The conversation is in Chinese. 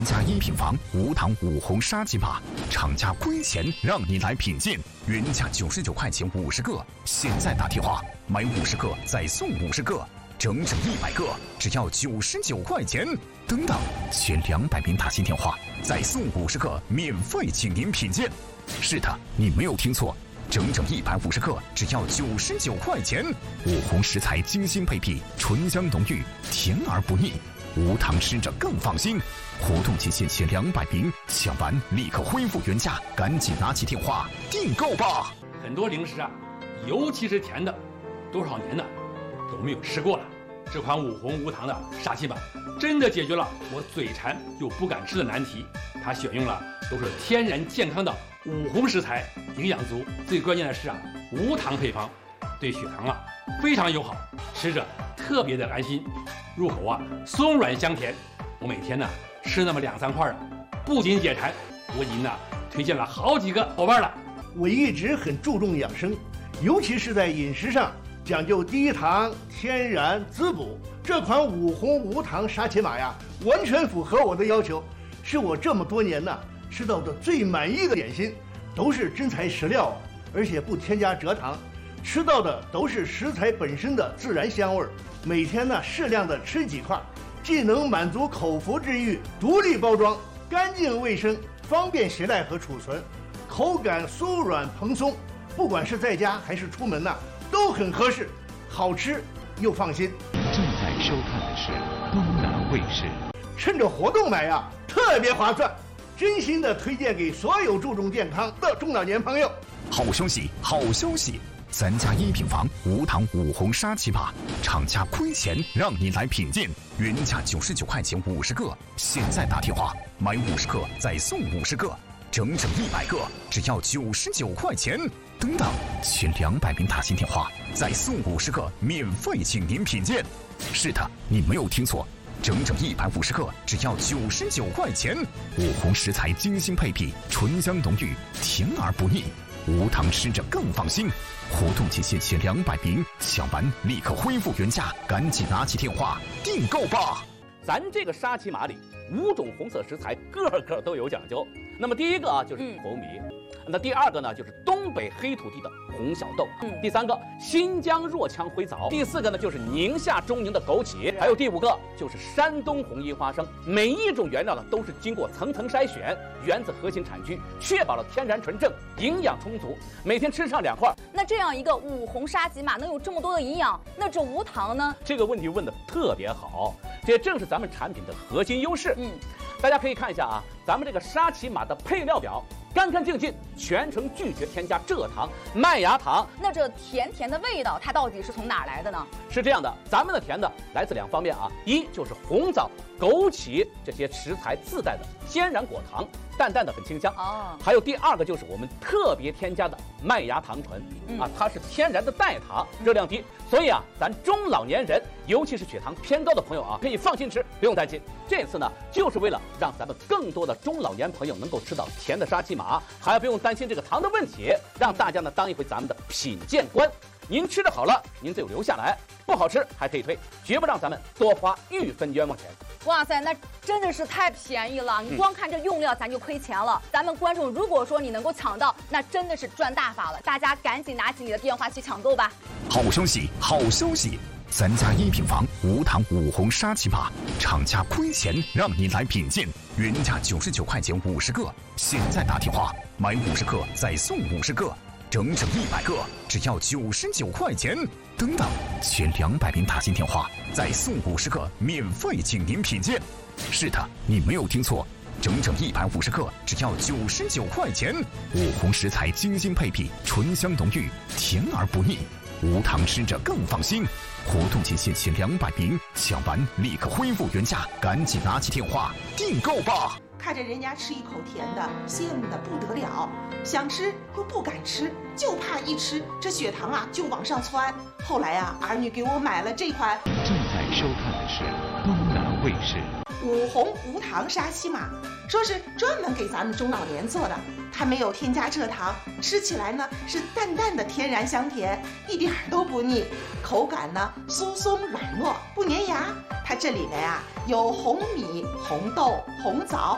加一品房无糖5红沙琪玛，厂家亏钱让你来品鉴，原价99块钱50个，现在打电话买50个再送50个，整整100个，只要99块钱。等等，选200名打新电话再送50个，免费请您品鉴。是的，你没有听错。整整150克，只要99块钱。5红食材精心配比，醇香浓郁，甜而不腻，无糖吃着更放心。活动期限前200名，抢完立刻恢复原价，赶紧拿起电话订购吧。 很多零食啊，尤其是甜的，多少年呢都没有吃过了。这款5红无糖的沙琪玛，真的解决了我嘴馋又不敢吃的难题。它选用了都是天然健康的5红食材，营养足，最关键的是啊，无糖配方，对血糖啊非常友好，吃着特别的安心，入口啊松软香甜。我每天呢吃那么2、3块啊，不仅解馋，我已经呢推荐了好几个伙伴了。 我一直很注重养生，尤其是在饮食上讲究低糖、天然、滋补。这款5红无糖沙琪玛呀，完全符合我的要求，是我这么多年呢吃到的最满意的点心，都是真材实料，而且不添加蔗糖，吃到的都是食材本身的自然香味。每天呢适量的吃几块，既能满足口腹之欲，独立包装，干净卫生，方便携带和储存，口感酥软蓬松，不管是在家还是出门呢，都很合适，好吃又放心。 正在收看的是东南卫视， 趁着活动买呀，特别划算，真心的推荐给所有注重健康的中老年朋友。 好消息，好消息！3加1品房无糖5红沙琪玛，厂家亏钱让你来品鉴，原价99块钱50个，现在打电话买50个再送50个，整整100个，只要99块钱。等等，选200名打新电话再送50个，免费请您品鉴。是的，你没有听错。整整150克，只要99块钱。5红食材精心配比，醇香浓郁，甜而不腻，无糖吃着更放心。活动期限前200名，抢完立刻恢复原价，赶紧拿起电话订购吧。 咱这个沙琪玛里5种红色食材，个都有讲究。那么第一个啊就是红米，那第2个呢就是东北黑土地的红小豆，第3个新疆若羌灰枣，第4个呢就是宁夏中宁的枸杞，还有第5个就是山东红衣花生。每一种原料呢都是经过层层筛选，源自核心产区，确保了天然纯正，营养充足，每天吃上2块。 那这样一个5红沙琪玛能有这么多的营养，那这无糖呢？ 这个问题问得特别好，这正是咱们产品的核心优势。大家可以看一下啊，咱们这个沙琪玛的配料表，干干净净，全程拒绝添加蔗糖、麦芽糖。 那这甜甜的味道，它到底是从哪儿来的呢？ 是这样的，咱们的甜的来自2方面啊，一就是红枣、枸杞这些食材自带的天然果糖，淡淡的很清香哦。还有第2个就是我们特别添加的麦芽糖醇啊，它是天然的代糖，热量低，所以啊，咱中老年人，尤其是血糖偏高的朋友啊，可以放心吃，不用担心。这次呢，就是为了让咱们更多的中老年朋友能够吃到甜的沙琪玛，还不用担心这个糖的问题，让大家呢当一回咱们的品鉴官。您吃的好了，您就留下来；不好吃还可以退，绝不让咱们多花1分冤枉钱。 哇塞，那真的是太便宜了！你光看这用料，咱就亏钱了。咱们观众如果说你能够抢到，那真的是赚大发了。大家赶紧拿起你的电话去抢购吧！ 好消息，好消息！3加1品房无糖5红沙琪玛，厂家亏钱让你来品鉴，原价99块钱50个，现在打电话买50个再送50个，整整100个，只要99块钱。等等，选200名打新电话再送50个，免费请您品鉴。是的，你没有听错。整整150克，只要99块钱。5红食材精心配比，醇香浓郁，甜而不腻，无糖吃着更放心。活动期限前200名，抢完立刻恢复原价，赶紧拿起电话订购吧。 看着人家吃一口甜的，羡慕的不得了，想吃又不敢吃，就怕一吃这血糖啊就往上窜。后来啊，儿女给我买了这款。 正在收看的是东南卫视 5红无糖沙琪玛，说是专门给咱们中老年做的，它没有添加蔗糖，吃起来呢是淡淡的天然香甜，一点都不腻，口感呢酥松软糯，不粘牙。它这里面啊有红米、红豆、红枣